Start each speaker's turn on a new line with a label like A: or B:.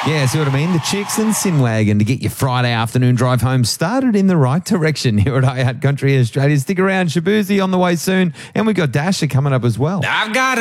A: Yeah, see what I mean? The Chicks and Sinwagon to get your Friday afternoon drive home started in the right direction here at iHeart Country Australia. Stick around, Shabuzi on the way soon, and we've got Dasher coming up as well.
B: I've got